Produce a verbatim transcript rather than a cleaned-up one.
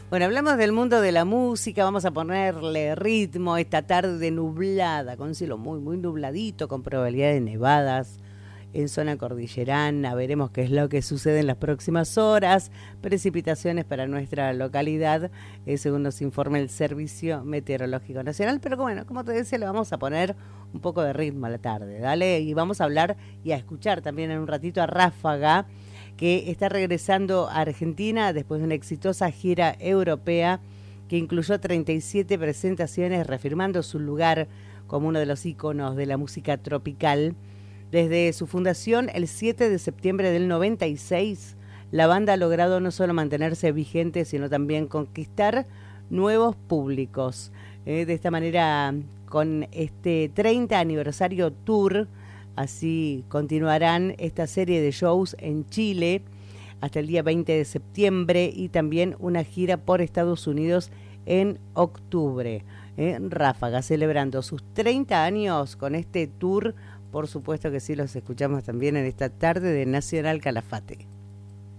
Bueno, hablamos del mundo de la música, vamos a ponerle ritmo esta tarde nublada, con cielo muy, muy nubladito, con probabilidad de nevadas en zona cordillerana. Veremos qué es lo que sucede en las próximas horas. Precipitaciones para nuestra localidad, eh, según nos informa el Servicio Meteorológico Nacional. Pero bueno, como te decía, le vamos a poner un poco de ritmo a la tarde, ¿dale? Y vamos a hablar y a escuchar también en un ratito a Ráfaga, que está regresando a Argentina después de una exitosa gira europea que incluyó treinta y siete presentaciones, reafirmando su lugar como uno de los íconos de la música tropical. Desde su fundación el siete de septiembre del noventa y seis, la banda ha logrado no solo mantenerse vigente, sino también conquistar nuevos públicos. Eh, de esta manera, con este treinta aniversario tour, así continuarán esta serie de shows en Chile hasta el día veinte de septiembre y también una gira por Estados Unidos en octubre. Eh, Ráfaga celebrando sus treinta años con este tour. Por supuesto que sí, los escuchamos también en esta tarde de Nacional Calafate.